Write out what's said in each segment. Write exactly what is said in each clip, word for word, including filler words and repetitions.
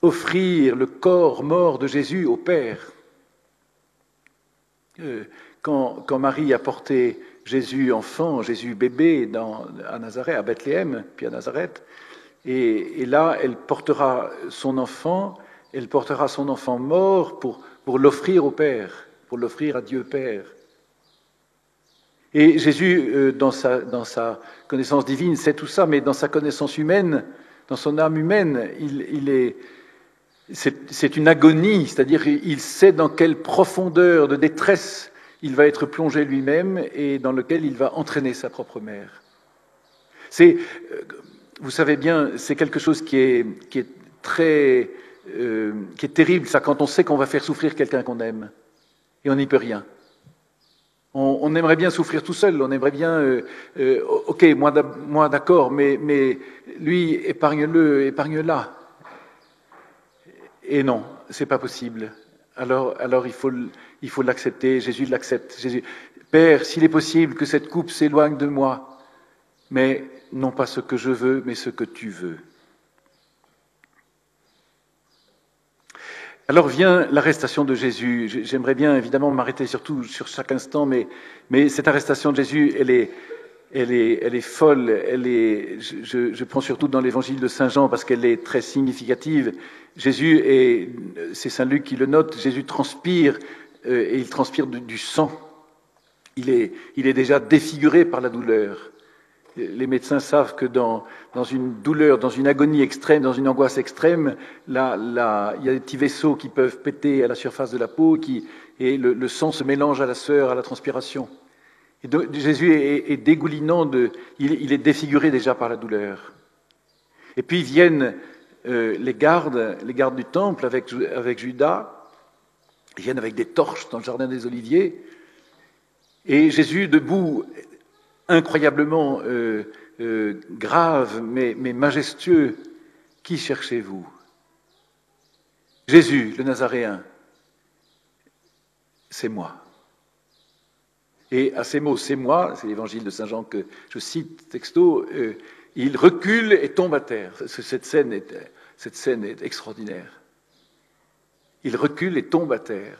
offrir le corps mort de Jésus au Père. Euh, quand, quand Marie a porté Jésus enfant, Jésus bébé dans, à Nazareth, à Bethléem, puis à Nazareth, et, et là, elle portera son enfant, elle portera son enfant mort pour, pour l'offrir au Père, pour l'offrir à Dieu Père. Et Jésus, euh, dans sa, dans sa connaissance divine, sait tout ça, mais dans sa connaissance humaine, dans son âme humaine, il, il est, c'est, c'est une agonie, c'est-à-dire il sait dans quelle profondeur de détresse il va être plongé lui-même et dans lequel il va entraîner sa propre mère. C'est, vous savez bien, c'est quelque chose qui est, qui est très, euh, qui est terrible, ça, quand on sait qu'on va faire souffrir quelqu'un qu'on aime, et on n'y peut rien. On, on aimerait bien souffrir tout seul, on aimerait bien, euh, euh, ok, moi, moi d'accord, mais, mais lui, épargne-le, épargne-la. Et non, c'est pas possible. Alors, alors il faut, il faut l'accepter. Jésus l'accepte. Jésus, Père, s'il est possible que cette coupe s'éloigne de moi, mais non pas ce que je veux, mais ce que tu veux. Alors vient l'arrestation de Jésus. J'aimerais bien évidemment m'arrêter surtout sur chaque instant, mais, mais cette arrestation de Jésus, elle est, elle est, elle est folle. Elle est, je, je prends surtout dans l'évangile de Saint Jean parce qu'elle est très significative. Jésus, et c'est Saint Luc qui le note, Jésus transpire, euh, et il transpire du, du sang. Il est, il est déjà défiguré par la douleur. Les médecins savent que dans, dans une douleur, dans une agonie extrême, dans une angoisse extrême, là, là, il y a des petits vaisseaux qui peuvent péter à la surface de la peau qui, et le, le sang se mélange à la sueur, à la transpiration. Et donc, Jésus est, est dégoulinant, de, il, il est défiguré déjà par la douleur. Et puis viennent euh, les gardes, les gardes du temple avec, avec Judas, ils viennent avec des torches dans le jardin des Oliviers, et Jésus debout, incroyablement euh, euh, grave, mais, mais majestueux. Qui cherchez-vous? Jésus, le Nazaréen. C'est moi. Et à ces mots, c'est moi, c'est l'évangile de Saint Jean que je cite texto, euh, il recule et tombe à terre. Cette scène est, cette scène est extraordinaire. Il recule et tombe à terre.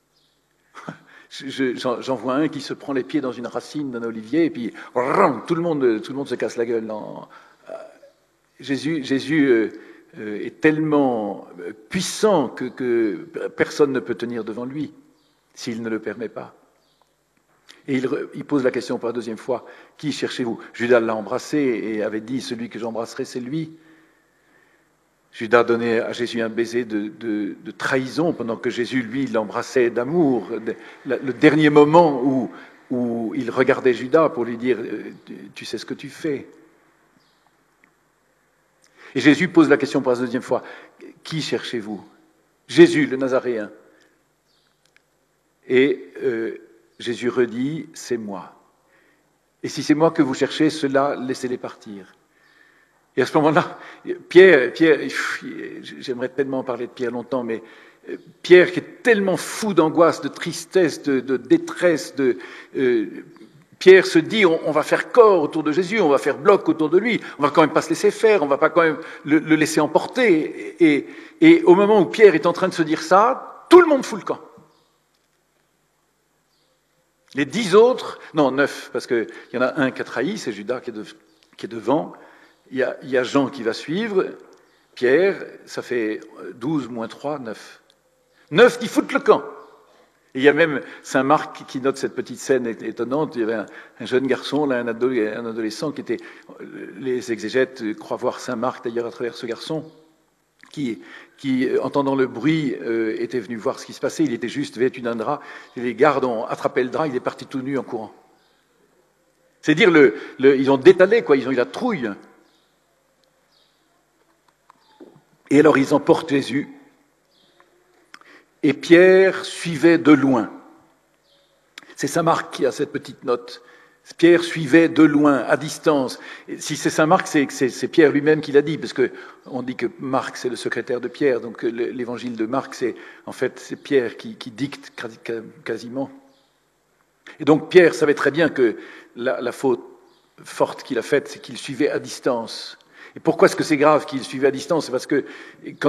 Je, j'en, j'en vois un qui se prend les pieds dans une racine d'un olivier et puis tout le monde, tout le monde se casse la gueule. Non. Jésus, Jésus euh, euh, est tellement puissant que, que personne ne peut tenir devant lui s'il ne le permet pas. Et il, il pose la question pour la deuxième fois, qui cherchez-vous? Judas l'a embrassé et avait dit, celui que j'embrasserai, c'est lui. Judas donnait à Jésus un baiser de, de, de trahison pendant que Jésus, lui, l'embrassait d'amour. Le dernier moment où, où il regardait Judas pour lui dire « Tu sais ce que tu fais ?» Et Jésus pose la question pour la deuxième fois « Qui cherchez-vous » Jésus, le Nazaréen. Et euh, Jésus redit « C'est moi. Et si c'est moi que vous cherchez, ceux-là, laissez-les partir. » Et à ce moment-là, Pierre, Pierre, j'aimerais tellement parler de Pierre longtemps, mais Pierre qui est tellement fou d'angoisse, de tristesse, de, de détresse, de, euh, Pierre se dit on, on va faire corps autour de Jésus, on va faire bloc autour de lui, on va quand même pas se laisser faire, on va pas quand même le, le laisser emporter. Et, et au moment où Pierre est en train de se dire ça, tout le monde fout le camp. Les dix autres, non neuf, parce qu'il y en a un qui a trahi, c'est Judas qui est, de, qui est devant. Il y, a, il y a Jean qui va suivre, Pierre, ça fait douze moins trois, neuf. Neuf qui foutent le camp. Et il y a même Saint Marc qui note cette petite scène étonnante. Il y avait un, un jeune garçon, là, un, ado, un adolescent qui était... Les exégètes croient voir Saint Marc d'ailleurs à travers ce garçon, qui, qui entendant le bruit, euh, était venu voir ce qui se passait. Il était juste vêtu d'un drap. Et les gardes ont attrapé le drap, il est parti tout nu en courant. C'est dire, le, le, ils ont détalé, quoi, ils ont eu la trouille. Et alors ils emportent Jésus, et Pierre suivait de loin. C'est Saint Marc qui a cette petite note. Pierre suivait de loin, à distance. Et si c'est Saint Marc, c'est, c'est, c'est Pierre lui-même qui l'a dit, parce que on dit que Marc c'est le secrétaire de Pierre, donc l'évangile de Marc, c'est en fait c'est Pierre qui, qui dicte quasiment. Et donc Pierre savait très bien que la, la faute forte qu'il a faite, c'est qu'il suivait à distance. Et pourquoi est-ce que c'est grave qu'il suivait à distance? C'est parce que quand